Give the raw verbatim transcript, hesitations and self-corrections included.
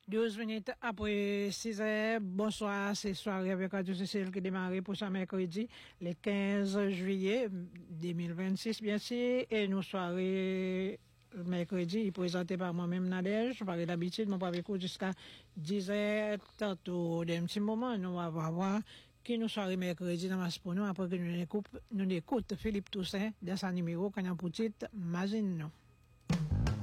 douze minutes après six heures. Bonsoir, c'est soirée avec Radio Cécile qui démarre pour ce mercredi, le quinze juillet deux mille vingt-six, bien sûr. Et nos soirées mercredi, présenté par moi-même Nadège. Par d'habitude, mon pavé court jusqu'à dix heures. Tantôt, d'un petit moment, nous allons voir qui nous soirée mercredi dans ma pour nous. Après que nous écoute, nous écoute Philippe Toussaint dans sa numéro, qu'on a pour titre, Magine.